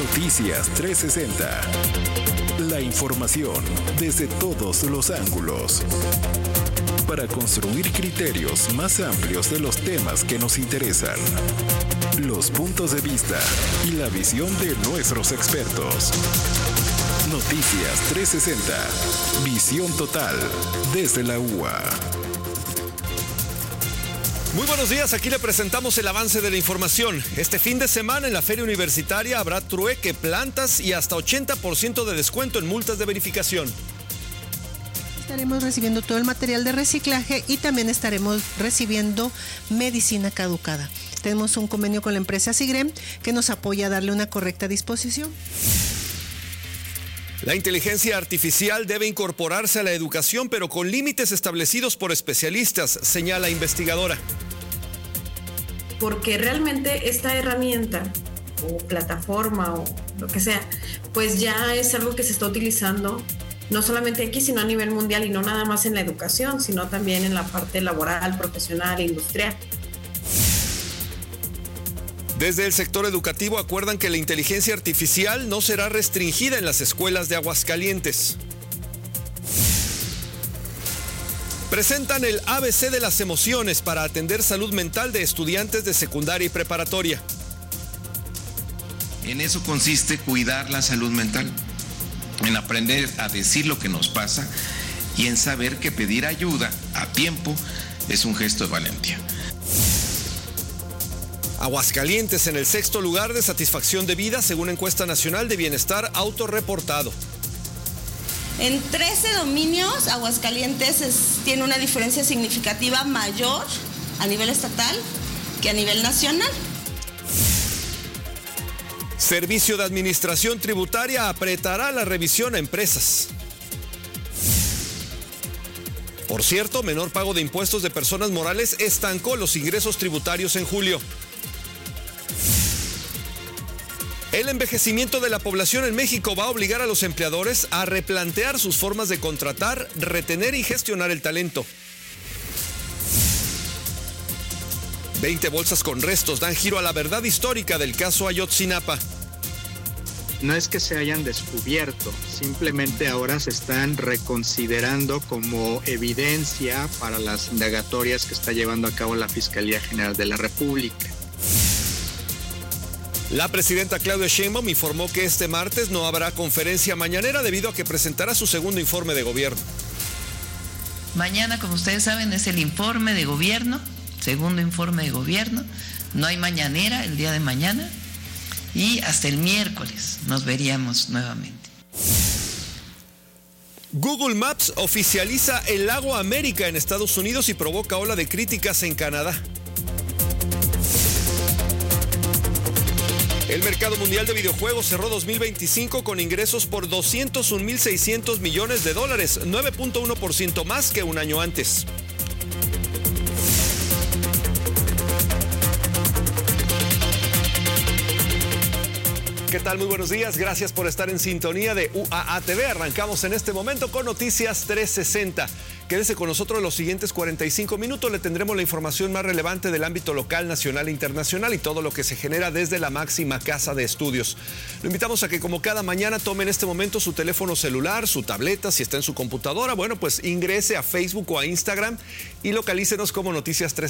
Noticias 360. La información desde todos los ángulos. Para construir criterios más amplios de los temas que nos interesan. Los puntos de vista y la visión de nuestros expertos. Noticias 360. Visión total desde la UA. Muy buenos días, aquí le presentamos el avance de la información. Este fin de semana en la Feria Universitaria habrá trueque, plantas y hasta 80% de descuento en multas de verificación. Estaremos recibiendo todo el material de reciclaje y también estaremos recibiendo medicina caducada. Tenemos un convenio con la empresa Sigrem que nos apoya a darle una correcta disposición. La inteligencia artificial debe incorporarse a la educación, pero con límites establecidos por especialistas, señala investigadora. Porque realmente esta herramienta o plataforma o lo que sea, pues ya es algo que se está utilizando no solamente aquí, sino a nivel mundial y no nada más en la educación, sino también en la parte laboral, profesional e industrial. Desde el sector educativo acuerdan que la inteligencia artificial no será restringida en las escuelas de Aguascalientes. Presentan el ABC de las emociones para atender salud mental de estudiantes de secundaria y preparatoria. En eso consiste cuidar la salud mental, en aprender a decir lo que nos pasa y en saber que pedir ayuda a tiempo es un gesto de valentía. Aguascalientes en el 6º lugar de satisfacción de vida según encuesta nacional de bienestar autorreportado. En 13 dominios, Aguascalientes tiene una diferencia significativa mayor a nivel estatal que a nivel nacional. Servicio de Administración Tributaria apretará la revisión a empresas. Por cierto, menor pago de impuestos de personas morales estancó los ingresos tributarios en julio. El envejecimiento de la población en México va a obligar a los empleadores a replantear sus formas de contratar, retener y gestionar el talento. 20 bolsas con restos dan giro a la verdad histórica del caso Ayotzinapa. No es que se hayan descubierto, simplemente ahora se están reconsiderando como evidencia para las indagatorias que está llevando a cabo la Fiscalía General de la República. La presidenta Claudia Sheinbaum informó que este martes no habrá conferencia mañanera debido a que presentará su segundo informe de gobierno. Mañana, como ustedes saben, es el informe de gobierno, segundo informe de gobierno. No hay mañanera el día de mañana y hasta el miércoles nos veríamos nuevamente. Google Maps oficializa el lago América en Estados Unidos y provoca ola de críticas en Canadá. El mercado mundial de videojuegos cerró 2025 con ingresos por $201.600 millones, 9.1% más que un año antes. ¿Qué tal? Muy buenos días. Gracias por estar en sintonía de UAA TV. Arrancamos en este momento con Noticias 360. Quédese con nosotros los siguientes 45 minutos. Le tendremos la información más relevante del ámbito local, nacional e internacional y todo lo que se genera desde la máxima casa de estudios. Lo invitamos a que, como cada mañana, tome en este momento su teléfono celular, su tableta, si está en su computadora, bueno, pues ingrese a Facebook o a Instagram y localícenos como Noticias 360.